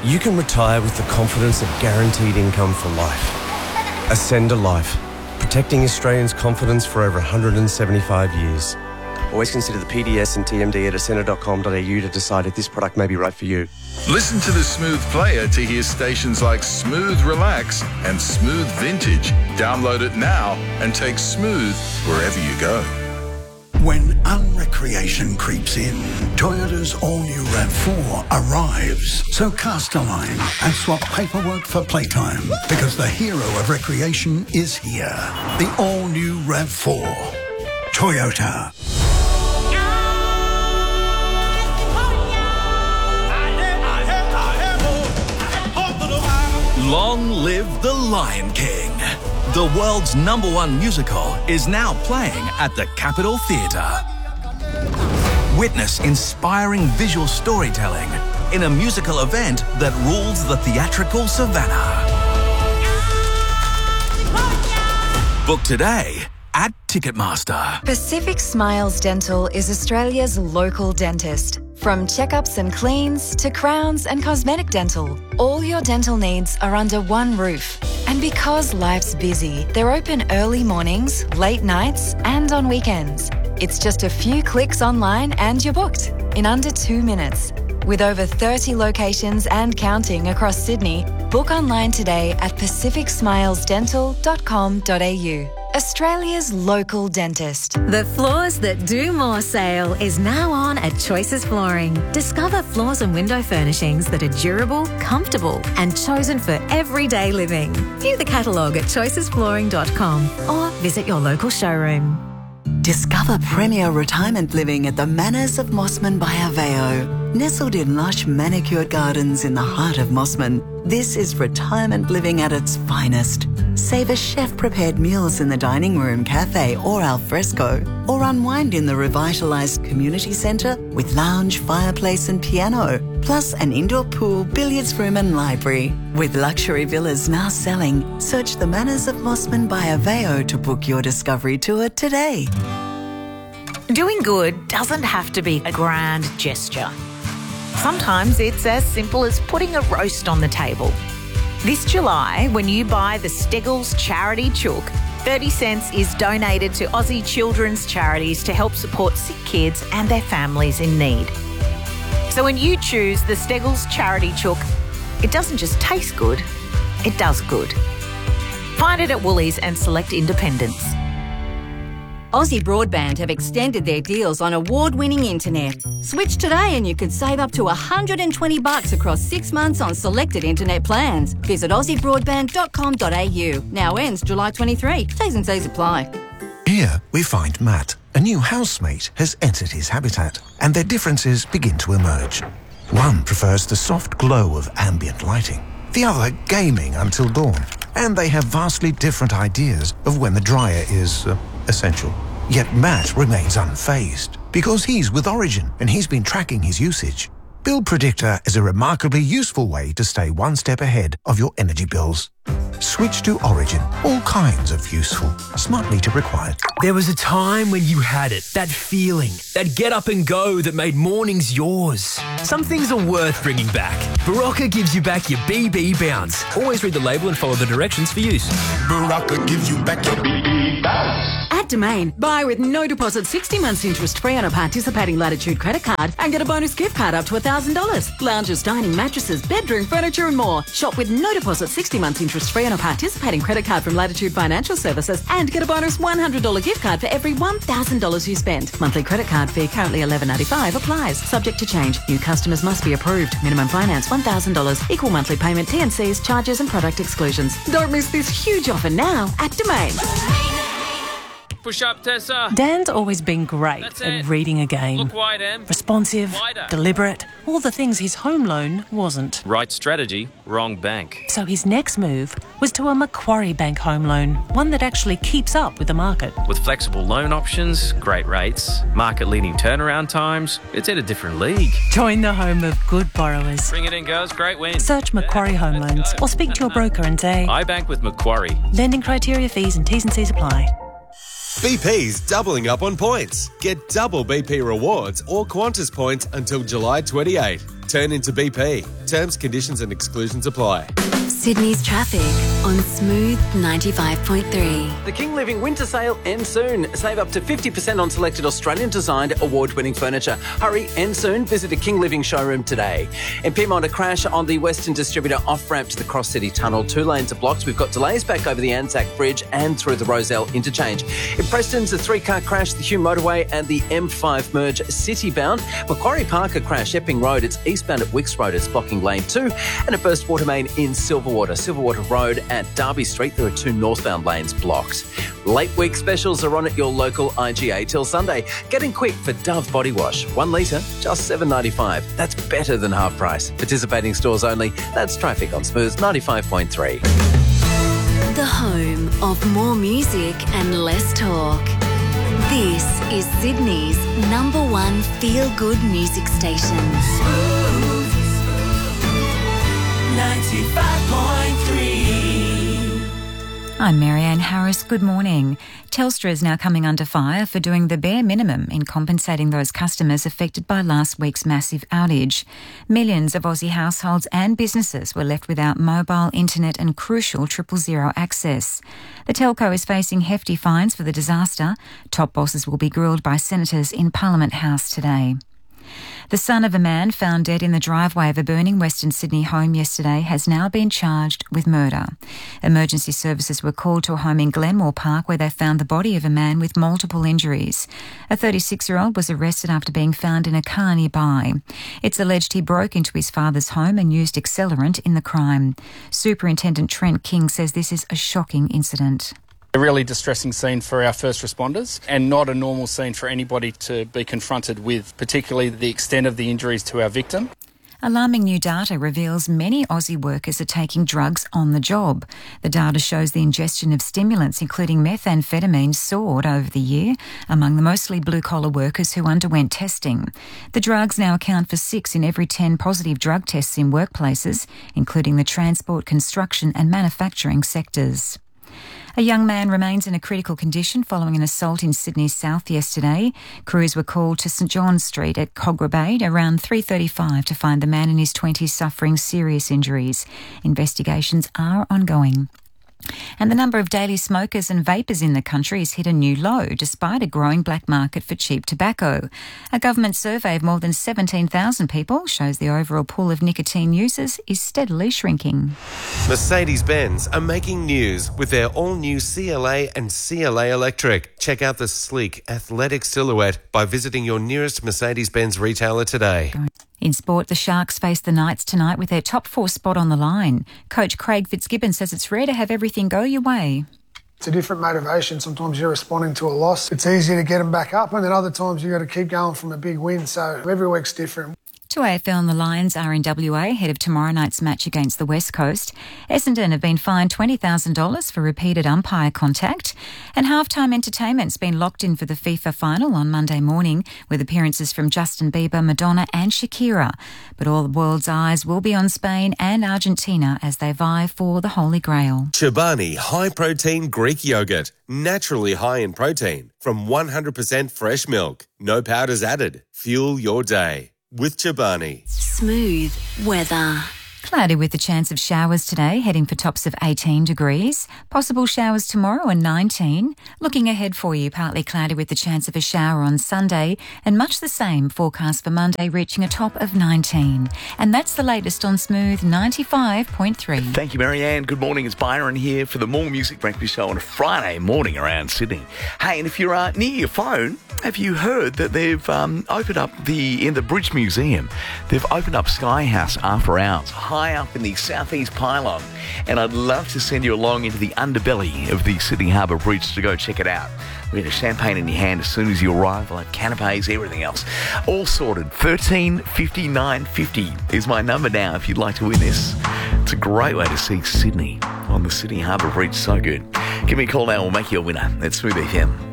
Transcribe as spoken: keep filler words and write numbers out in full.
you can retire with the confidence of guaranteed income for life. Ascend a Life, protecting Australians' confidence for over one hundred seventy-five years. Always consider the P D S and T M D at ascender dot com dot a u to decide if this product may be right for you. Listen to the Smooth Player to hear stations like Smooth Relax and Smooth Vintage. Download it now and take Smooth wherever you go. When unrecreation creeps in, Toyota's all-new RAV four arrives. So cast a line and swap paperwork for playtime, because the hero of recreation is here. The all-new RAV four. Toyota. Long live the Lion King. The world's number one musical is now playing at the Capitol Theatre. Witness inspiring visual storytelling in a musical event that rules the theatrical savannah. Book today at Ticketmaster. Pacific Smiles Dental is Australia's local dentist. From checkups and cleans to crowns and cosmetic dental, all your dental needs are under one roof. And because life's busy, they're open early mornings, late nights, and on weekends. It's just a few clicks online and you're booked in under two minutes. With over thirty locations and counting across Sydney, book online today at pacific smiles dental dot com dot a u. Australia's local dentist. The Floors That Do More sale is now on at Choices Flooring. Discover floors and window furnishings that are durable, comfortable, and chosen for everyday living. View the catalogue at choices flooring dot com or visit your local showroom. Discover premier retirement living at the Manors of Mossman by Aveo. Nestled in lush manicured gardens in the heart of Mossman, this is retirement living at its finest. Savor chef-prepared meals in the dining room, cafe or al fresco, or unwind in the revitalised community centre with lounge, fireplace and piano, plus an indoor pool, billiards room and library. With luxury villas now selling, search the Manors of Mossman by Aveo to book your discovery tour today. Doing good doesn't have to be a grand gesture. Sometimes it's as simple as putting a roast on the table. This July, when you buy the Steggles Charity Chook, thirty cents is donated to Aussie children's charities to help support sick kids and their families in need. So when you choose the Steggles Charity Chook, it doesn't just taste good, it does good. Find it at Woolies and select independents. Aussie Broadband have extended their deals on award-winning internet. Switch today and you could save up to one hundred twenty bucks across six months on selected internet plans. Visit aussie broadband dot com dot a u. Now ends July twenty-third. T's and C's apply. Here we find Matt. A new housemate has entered his habitat and their differences begin to emerge. One prefers the soft glow of ambient lighting. The other gaming until dawn. And they have vastly different ideas of when the dryer is uh, essential. Yet Matt remains unfazed because he's with Origin and he's been tracking his usage. Bill Predictor is a remarkably useful way to stay one step ahead of your energy bills. Switch to Origin. All kinds of useful. Smart meter required. There was a time when you had it, that feeling, that get up and go that made mornings yours. Some things are worth bringing back. Barocca gives you back your B B bounce. Always read the label and follow the directions for use. Barocca gives you back your B B bounce. At Domain, buy with no deposit, sixty months interest free on a participating Latitude credit card and get a bonus gift card up to one thousand dollars. Lounges, dining, mattresses, bedroom, furniture and more. Shop with no deposit, sixty months interest free on a participating credit card from Latitude Financial Services and get a bonus one hundred dollars gift card for every one thousand dollars you spend. Monthly credit card fee currently eleven ninety-five applies. Subject to change. New customers must be approved. Minimum finance one thousand dollars. Equal monthly payment, T and Cs, charges and product exclusions. Don't miss this huge offer now at Domain. Push up, Tessa. Dan's always been great That's at it. reading a game. Look wide, Em. Responsive, Wider. deliberate, all the things his home loan wasn't. Right strategy, wrong bank. So his next move was to a Macquarie Bank home loan, one that actually keeps up with the market. With flexible loan options, great rates, market-leading turnaround times, it's in a different league. Join the home of good borrowers. Bring it in, girls. Great win. Search Macquarie Home Loans or speak to your broker and say, I bank with Macquarie. Lending criteria, fees and T's and C's apply. B P's doubling up on points. Get double B P rewards or Qantas points until July twenty-eighth. Turn into B P. Terms, conditions and exclusions apply. Sydney's traffic on Smooth ninety-five point three. The King Living winter sale ends soon. Save up to fifty percent on selected Australian-designed award-winning furniture. Hurry, end soon. Visit a King Living showroom today. In Pyrmont, a crash on the Western Distributor off-ramp to the Cross City Tunnel. Two lanes are blocked. We've got delays back over the Anzac Bridge and through the Rozelle interchange. In Preston's a three-car crash, the Hume Motorway and the M five merge city-bound. Macquarie Park a crash, Epping Road. It's eastbound at Wicks Road. It's blocking lane two. And a burst water main in Silverwater. Silverwater Road at Derby Street. There are two northbound lanes blocked. Late week specials are on at your local I G A till Sunday. Get in quick for Dove Body Wash. One litre, just seven dollars ninety-five. That's better than half price. Participating stores only. That's traffic on Smooth ninety-five point three. The home of more music and less talk. This is Sydney's number one feel-good music station. Smooth ninety-five point three. I'm Marianne Harris. Good morning. Telstra is now coming under fire for doing the bare minimum in compensating those customers affected by last week's massive outage. Millions of Aussie households and businesses were left without mobile, internet and crucial triple zero access. The telco is facing hefty fines for the disaster. Top bosses will be grilled by senators in Parliament House today. The son of a man found dead in the driveway of a burning Western Sydney home yesterday has now been charged with murder. Emergency services were called to a home in Glenmore Park where they found the body of a man with multiple injuries. A thirty-six-year-old was arrested after being found in a car nearby. It's alleged he broke into his father's home and used accelerant in the crime. Superintendent Trent King says this is a shocking incident. A really distressing scene for our first responders and not a normal scene for anybody to be confronted with, particularly the extent of the injuries to our victim. Alarming new data reveals many Aussie workers are taking drugs on the job. The data shows the ingestion of stimulants, including methamphetamine, soared over the year among the mostly blue-collar workers who underwent testing. The drugs now account for six in every ten positive drug tests in workplaces, including the transport, construction and manufacturing sectors. A young man remains in a critical condition following an assault in Sydney's south yesterday. Crews were called to St John's Street at Kogarah Bay around three thirty-five to find the man in his twenties suffering serious injuries. Investigations are ongoing. And the number of daily smokers and vapers in the country has hit a new low, despite a growing black market for cheap tobacco. A government survey of more than seventeen thousand people shows the overall pool of nicotine users is steadily shrinking. Mercedes-Benz are making news with their all-new C L A and C L A Electric. Check out the sleek, athletic silhouette by visiting your nearest Mercedes-Benz retailer today. In sport, the Sharks face the Knights tonight with their top four spot on the line. Coach Craig Fitzgibbon says it's rare to have everything go your way. It's a different motivation. Sometimes you're responding to a loss. It's easy to get them back up, and then other times you've got to keep going from a big win. So every week's different. To A F L and the Lions are in W A ahead of tomorrow night's match against the West Coast. Essendon have been fined twenty thousand dollars for repeated umpire contact. And halftime entertainment's been locked in for the FIFA final on Monday morning with appearances from Justin Bieber, Madonna and Shakira. But all the world's eyes will be on Spain and Argentina as they vie for the Holy Grail. Chobani high-protein Greek yogurt. Naturally high in protein from one hundred percent fresh milk. No powders added. Fuel your day with Chobani. Smooth weather. Cloudy with the chance of showers today, heading for tops of eighteen degrees. Possible showers tomorrow and nineteen. Looking ahead for you, partly cloudy with the chance of a shower on Sunday and much the same forecast for Monday, reaching a top of nineteen. And that's the latest on Smooth ninety-five point three. Thank you, Marianne. Good morning. It's Byron here for the More Music Breakfast Show on a Friday morning around Sydney. Hey, and if you're uh, near your phone, have you heard that they've um, opened up the, in the Bridge Museum, they've opened up Sky House after hours, high up in the southeast pylon, and I'd love to send you along into the underbelly of the Sydney Harbour Bridge to go check it out. We get a champagne in your hand as soon as you arrive, like canapes, everything else. All sorted. thirteen fifty-nine fifty is my number now if you'd like to win this. It's a great way to see Sydney on the Sydney Harbour Bridge. So good. Give me a call now, we'll make you a winner. It's Smooth F M.